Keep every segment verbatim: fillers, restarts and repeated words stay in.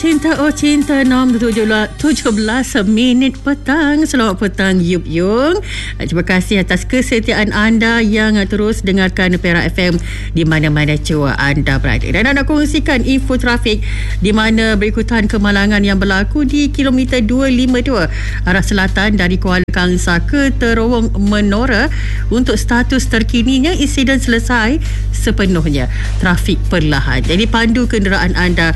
cinta, oh cinta, enam tujuh belas minit petang. Selamat petang Yup Yung. Terima kasih atas kesetiaan anda yang terus dengarkan Perak F M di mana-mana jua anda berada. Dan anda kongsikan info trafik di mana berikutan kemalangan yang berlaku di kilometer dua lima dua arah selatan dari Kuala Kangsar ke Terowong Menora. Untuk status terkininya, insiden selesai sepenuhnya. Trafik perlahan. Jadi pandu kenderaan anda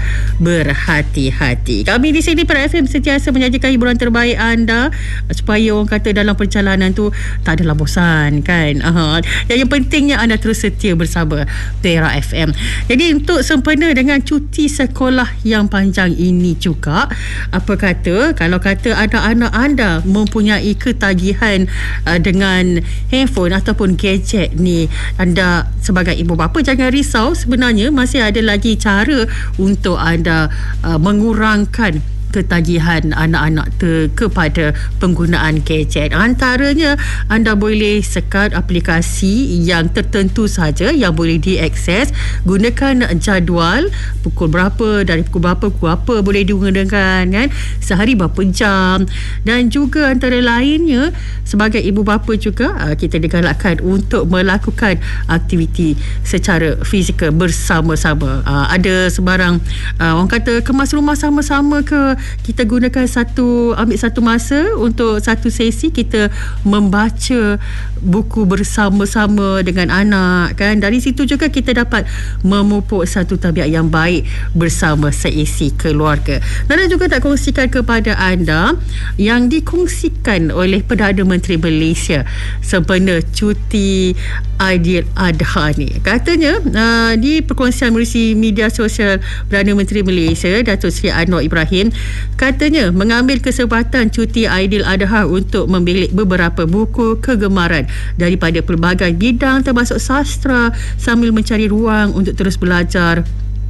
berhati-hati. Kami di sini Perak F M sentiasa menyajikan hiburan terbaik anda supaya orang kata dalam perjalanan tu tak adalah bosan kan. Aha. Yang pentingnya anda terus setia bersama Perak F M. Jadi untuk sempena dengan cuti sekolah yang panjang ini juga, apa kata kalau kata ada anak anda mempunyai ketagihan uh, dengan handphone ataupun gadget ni, anda sebagai ibu bapa jangan risau. Sebenarnya masih ada lagi cara untuk anda uh, mengurangkan ketagihan anak-anak te kepada penggunaan gadget. Antaranya anda boleh sekat aplikasi yang tertentu saja yang boleh diakses. Gunakan jadual pukul berapa, dari pukul berapa pukul apa boleh digunakan kan, sehari berapa jam. Dan juga antara lainnya sebagai ibu bapa juga kita digalakkan untuk melakukan aktiviti secara fizikal bersama-sama. Ada sebarang orang kata kemas rumah sama-sama ke, kita gunakan satu, ambil satu masa untuk satu sesi kita membaca buku bersama-sama dengan anak kan. Dari situ juga kita dapat memupuk satu tabiat yang baik bersama seisi keluarga. Dan juga nak kongsikan kepada anda yang dikongsikan oleh Perdana Menteri Malaysia sempena cuti Aidiladha ni. Katanya uh, di perkongsian melalui media sosial Perdana Menteri Malaysia Datuk Seri Anwar Ibrahim, katanya mengambil kesempatan cuti Aidiladha untuk membilik beberapa buku kegemaran daripada pelbagai bidang termasuk sastra sambil mencari ruang untuk terus belajar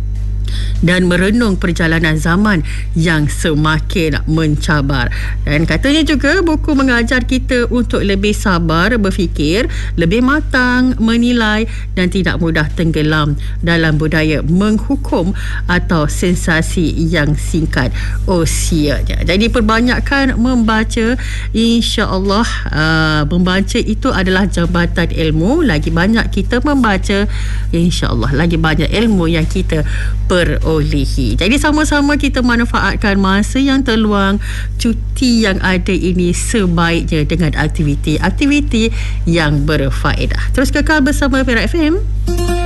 dan merenung perjalanan zaman yang semakin mencabar. Dan katanya juga buku mengajar kita untuk lebih sabar berfikir, lebih matang menilai dan tidak mudah tenggelam dalam budaya menghukum atau sensasi yang singkat usianya. Jadi perbanyakkan membaca, insya-Allah uh, membaca itu adalah jambatan ilmu. Lagi banyak kita membaca, insya-Allah lagi banyak ilmu yang kita perolehi. Jadi sama-sama kita manfaatkan masa yang terluang cuti yang ada ini sebaiknya dengan aktiviti-aktiviti yang berfaedah. Terus kekal bersama Perak F M.